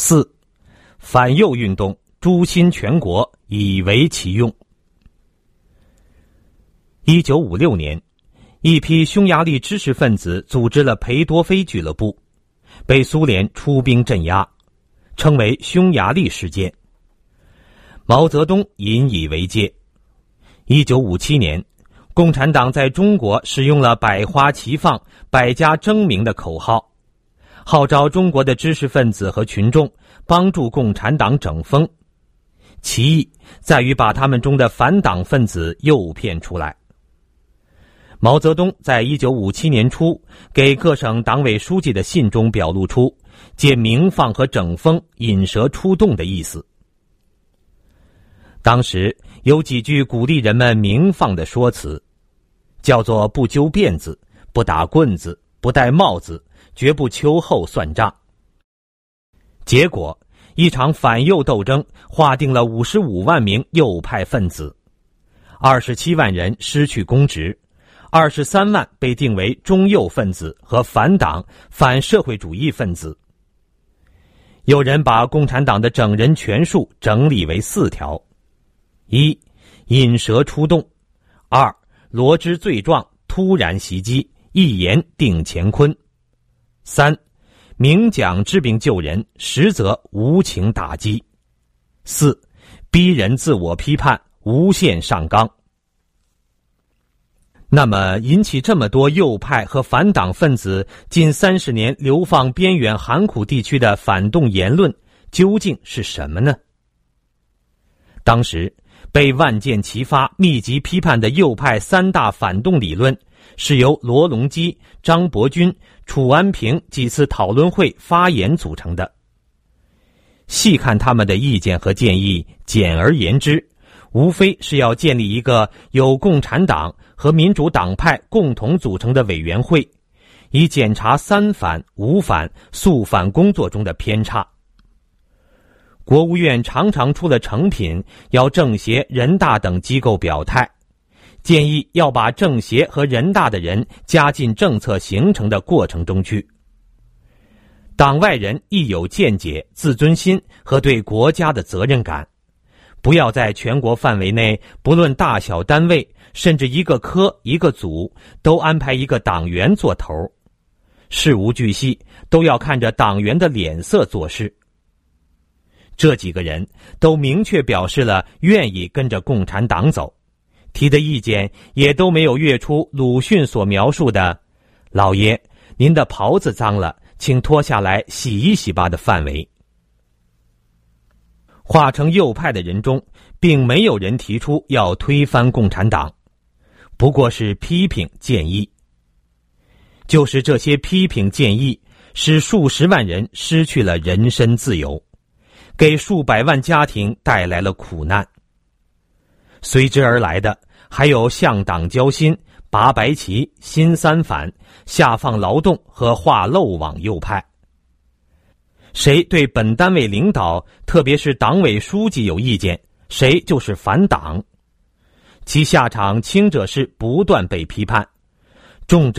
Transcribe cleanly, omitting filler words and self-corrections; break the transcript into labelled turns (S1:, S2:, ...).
S1: 4. 反右运动诛心全国，以为其用。1956年，一批匈牙利知识分子组织了裴多菲俱乐部，被苏联出兵镇压，称为匈牙利事件。毛泽东引以为戒。1957年，共产党在中国使用了百花齐放、百家争鸣的口号，号召中国的知识分子和群众帮助共产党整风，其意在于把他们中的反党分子诱骗出来。毛泽东在1957年初给各省党委书记的信中表露出借鸣放和整风引蛇出洞的意思。当时有几句鼓励人们鸣放的说辞，叫做不揪辫子，不打棍子，不戴帽子，绝不秋后算账。结果一场反右斗争划定了55万名右派分子，27万人失去公职，23万被定为中右分子和反党、反社会主义分子。有人把共产党的整人权术整理为4条：1. 引蛇出洞； 2. 罗织罪状，突然袭击，一言定乾坤； 3. 明讲治病救人，实则无情打击； 4. 逼人自我批判，无限上纲。那么引起这么多右派和反党分子近30年流放边远寒苦地区的反动言论究竟是什么呢？当时被万箭齐发密集批判的右派3大反动理论是由罗隆基、张伯钧、楚安平几次讨论会发言组成的。细看他们的意见和建议，简而言之，无非是要建立一个由共产党和民主党派共同组成的委员会，以检查3反、5反、肃反工作中的偏差。国务院常常出了成品，要政协、人大等机构表态，建议要把政协和人大的人加进政策形成的过程中去。党外人亦有见解、自尊心和对国家的责任感，不要在全国范围内，不论大小单位，甚至一个科、一个组，都安排一个党员做头，事无巨细都要看着党员的脸色做事。这几个人都明确表示了愿意跟着共产党走，提的意见也都没有越出鲁迅所描述的“老爷，您的袍子脏了，请脱下来洗一洗吧”的范围。化成右派的人中，并没有人提出要推翻共产党，不过是批评建议。就是这些批评建议，使数十万人失去了人身自由，给数百万家庭带来了苦难。随之而来的还有向党交心、拔白旗、新3反、下放劳动和划漏网右派。谁对本单位领导，特别是党委书记有意见，谁就是反党。其下场轻者是不断被批判，重者